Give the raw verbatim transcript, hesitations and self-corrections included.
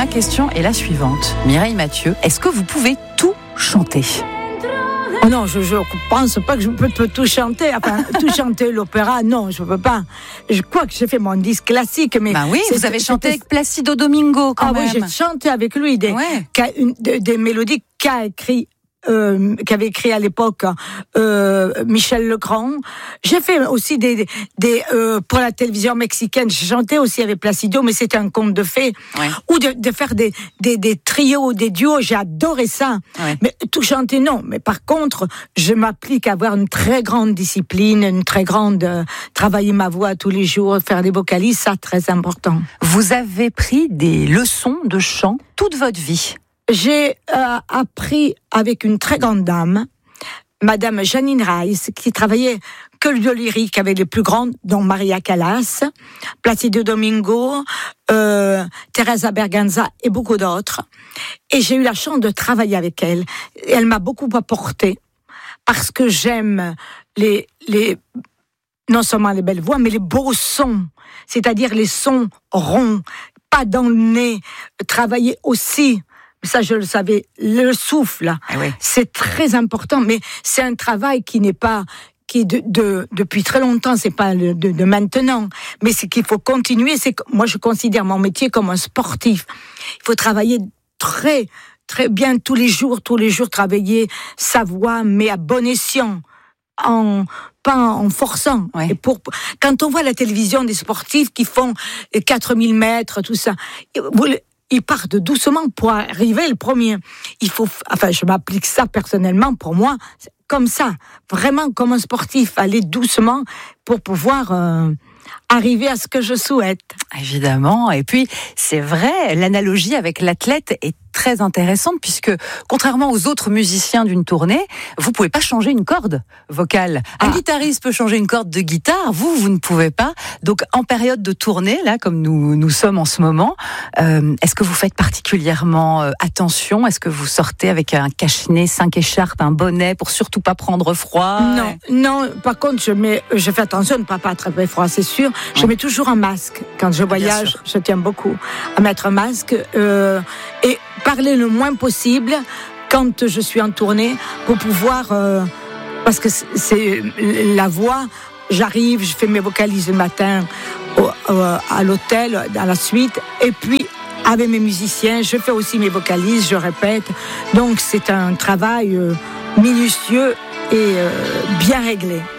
ma question est la suivante. Mireille Mathieu, est-ce que vous pouvez tout chanter ? Oh non, je ne pense pas que je peux, peux tout chanter. Enfin, tout chanter l'opéra, non, je ne peux pas. Je crois que j'ai fait mon disque classique, mais... Bah oui, vous avez chanté avec Placido Domingo, quand ah même. Ah oui, j'ai chanté avec lui des, ouais. une, des, des mélodies qu'a écrit... Euh, qu'avait écrit à l'époque euh, Michel Legrand. J'ai fait aussi des, des euh, pour la télévision mexicaine. J'ai chanté aussi avec Placido, mais c'était un conte de fées. Ouais. Ou de, de faire des, des, des trios, des duos. J'ai adoré ça. Ouais. Mais tout chanter, non. Mais par contre, je m'applique à avoir une très grande discipline, une très grande euh, travailler ma voix tous les jours, faire des vocalises, ça très important. Vous avez pris des leçons de chant toute votre vie. J'ai euh, appris avec une très grande dame, Madame Janine Rice, qui travaillait que le lyrique avec les plus grandes, dont Maria Callas, Placido Domingo, euh, Teresa Berganza et beaucoup d'autres. Et j'ai eu la chance de travailler avec elle. Et elle m'a beaucoup apporté parce que j'aime les, les, non seulement les belles voix, mais les beaux sons, c'est-à-dire les sons ronds, pas dans le nez, travailler aussi. Ça, je le savais, le souffle, eh oui. c'est très important, mais c'est un travail qui n'est pas, qui est de, de, depuis très longtemps, c'est pas de, de maintenant, mais c'est qu'il faut continuer. C'est, moi, je considère mon métier comme un sportif. Il faut travailler très, très bien tous les jours, tous les jours, travailler sa voix, mais à bon escient, en, pas en forçant. Ouais. Et pour, quand on voit la télévision des sportifs qui font quatre mille mètres, tout ça, vous, ils partent doucement pour arriver le premier. Il faut, enfin, je m'applique ça personnellement pour moi, comme ça, vraiment comme un sportif, aller doucement pour pouvoir euh, arriver à ce que je souhaite. Évidemment, et puis c'est vrai, l'analogie avec l'athlète est très intéressante puisque contrairement aux autres musiciens d'une tournée, vous pouvez pas changer une corde vocale. Un ah. guitariste peut changer une corde de guitare, vous, vous ne pouvez pas. Donc en période de tournée, là, comme nous nous sommes en ce moment, euh, est-ce que vous faites particulièrement euh, attention ? Est-ce que vous sortez avec un cache-nez, cinq écharpes, un bonnet pour surtout pas prendre froid ? Non, non. Par contre, je mets, je fais attention de ne pas attraper froid, c'est sûr. Je ouais. mets toujours un masque quand je voyage. Je tiens beaucoup à mettre un masque euh, et parler le moins possible quand je suis en tournée pour pouvoir euh, parce que c'est la voix. J'arrive, je fais mes vocalises le matin au, au, à l'hôtel, à la suite, et puis avec mes musiciens, je fais aussi mes vocalises, je répète. Donc c'est un travail euh, minutieux et euh, bien réglé.